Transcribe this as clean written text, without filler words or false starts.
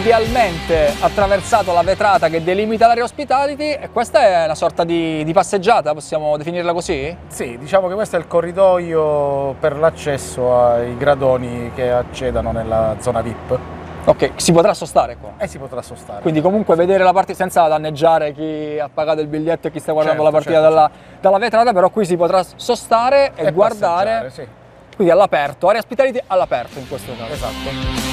idealmente attraversato la vetrata che delimita l'area hospitality, e questa è una sorta di passeggiata, possiamo definirla così? Sì, diciamo che questo è il corridoio per l'accesso ai gradoni che accedano nella zona VIP. Ok, si potrà sostare qua? E si potrà sostare. Quindi comunque vedere la partita senza danneggiare chi ha pagato il biglietto e chi sta guardando Certo, la partita certo. dalla vetrata, però qui si potrà sostare e guardare, passeggiare, sì. quindi all'aperto, area hospitality all'aperto in questo caso. Esatto.